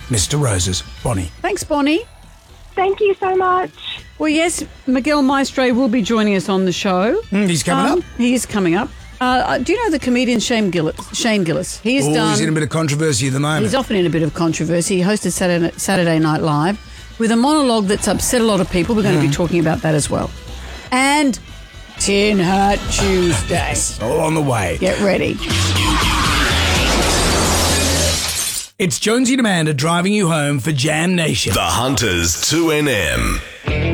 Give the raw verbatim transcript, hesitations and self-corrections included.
Mister Roses. Bonnie. Thanks, Bonnie. Thank you so much. Well, yes, Miguel Maestre will be joining us on the show. Mm, he's coming Um, up. He is coming up. Uh, do you know the comedian Shane Gillis? Shane Gillis. He has Oh, done. he's in a bit of controversy at the moment. He's often in a bit of controversy. He hosted Saturday, Saturday Night Live with a monologue that's upset a lot of people. We're going Mm. to be talking about that as well. And Tin Hat Tuesday. All on the way. Get ready. It's Jonesy and Amanda driving you home for Jam Nation. The Hunters two N M.